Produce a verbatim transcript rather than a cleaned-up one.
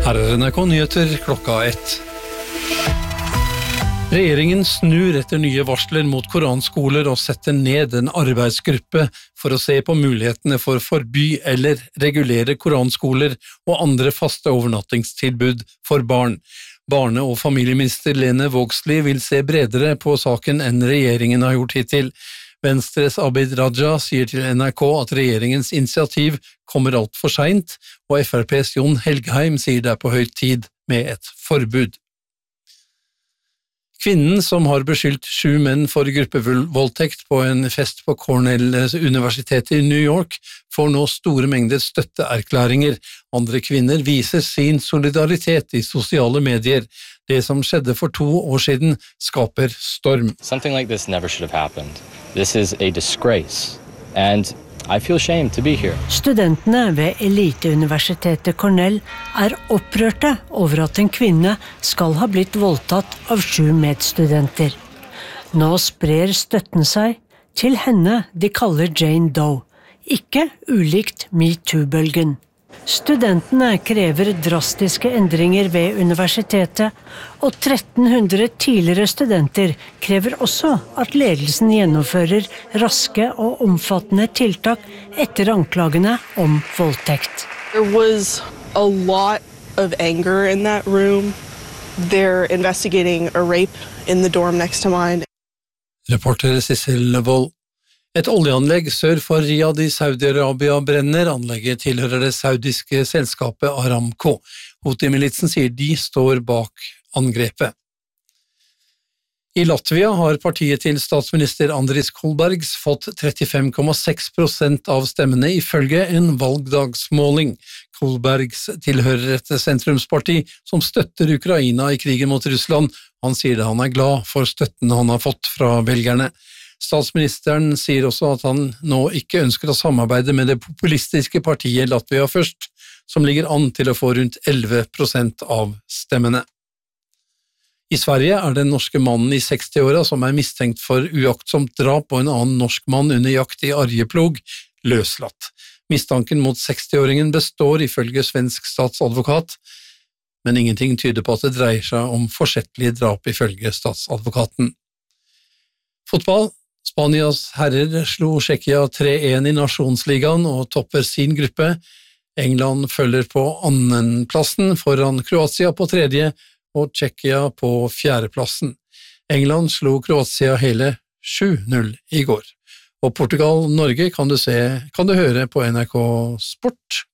Her er N R K-nyheter klokka ett. Regjeringen snur etter nye varsler mot koranskoler og setter ned en arbeidsgruppe for å se på mulighetene for forby eller regulere koranskoler og andre faste overnattingstilbud for barn. Barne- og familieminister Lene Vågslid vil se bredere på saken enn regjeringen har gjort hittil. Venstres Abid Raja sier til N R K at regjeringens initiativ kommer alt for sent, og F R P's Jon Helgheim sier det er på høy tid med et forbud. Kvinnen som har beskyldt sju menn for gruppevoldtekt på en fest på Cornell-universitetet i New York, får nå store mengder støtteerklæringer. Andre kvinner viser sin solidaritet i sosiale medier. Det som skjedde for to år siden skaper storm. Something like this never should have happened. This is a disgrace, and I feel ashamed to be here. Studentene ved eliteuniversitetet Cornell er opprørte over at en kvinne skal ha blitt voldtatt av sju medstudenter. Nå sprer støtten seg til henne de kaller Jane Doe, ikke ulikt MeToo-bølgen. Studentene krever drastiske endringer ved universitetet, og tretten hundre tidligere studenter krever også at ledelsen gjennomfører raske og omfattende tiltak etter anklagene om voldtekt. There was a lot of anger in that room. They're investigating a rape in the dorm next to mine. Reporter Sissel Wold. Et oljeanlegg sør for Riyadh i Saudi-Arabia brenner. Anlegget tilhører det saudiske selskapet Aramco. Houthi-militsen sier de står bak angrepet. I Latvia har partiet til statsminister Andris Kolbergs fått trettifem komma seks prosent av stemmene ifølge en valgdagsmåling. Kolbergs tilhører et sentrumsparti som støtter Ukraina i krigen mot Russland. Han sier det han er glad for støtten han har fått fra velgerne. Statsministeren sier også at han nå ikke ønsker å samarbeide med det populistiske partiet Latvia Først, som ligger an til å få rundt elleve prosent av stemmene. I Sverige er den norske mannen i sekstiåra som er mistenkt for uaktsomt drap på en annen norsk mann under jakt i Arjeplog, løslatt. Mistanken mot sekstiåringen består ifølge svensk statsadvokat, men ingenting tyder på at det dreier seg om forsettlige drap ifølge statsadvokaten. Fotball. Spanias herrer slo Tsjekkia tre én i Nasjonsligaen og topper sin gruppe. England følger på annenplassen foran Kroatia på tredje og Tsjekkia på fjerdeplassen. England slo Kroatia hele sju null i går. Og Portugal-Norge kan du se, kan du høre på N R K Sport.